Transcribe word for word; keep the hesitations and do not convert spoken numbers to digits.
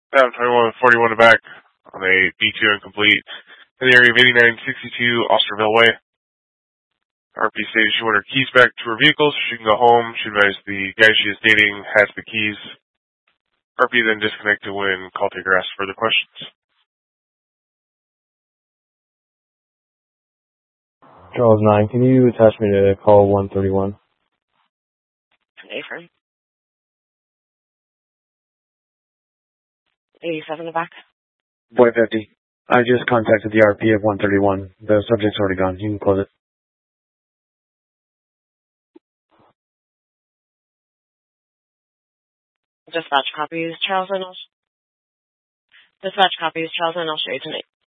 Down twenty-one forty-one to back on a B two incomplete in the area of eighty-nine sixty-two Osterville Way. R P stated she wanted her keys back to her vehicle so she can go home. She advised the guy she is dating has the keys. R P then disconnected when call taker asked further questions. Charles nine, can you attach me to call one thirty-one? A-frame. eighty-seven in the back. Boy fifty. I just contacted the R P of one thirty-one. The subject's already gone. You can close it. Dispatch copies, Charles Reynolds. Dispatch copies, Charles Reynolds, Street tonight.